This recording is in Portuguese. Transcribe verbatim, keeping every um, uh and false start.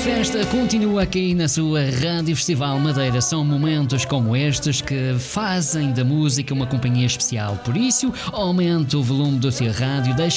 festa continua aqui na sua Rádio Festival Madeira. São momentos como estes que fazem da música uma companhia especial. Por isso, aumente o volume do seu rádio, deixe